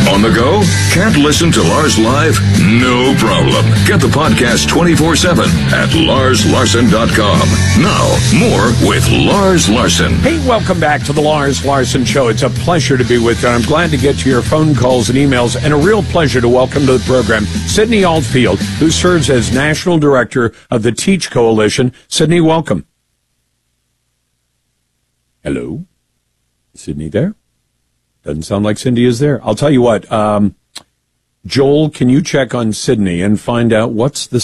On the go? Can't listen to Lars live? No problem. Get the podcast 24/7 at LarsLarson.com. Now, more with Lars Larson. Hey, welcome back to the Lars Larson Show. It's a pleasure to be with you. I'm glad to get to your phone calls and emails, and a real pleasure to welcome to the program Sydney Altfield, who serves as National Director of the Teach Coalition. Sydney, welcome. Hello? Sydney there? Doesn't sound like Cindy is there. I'll tell you what, Joel, can you check on Sydney and find out what's the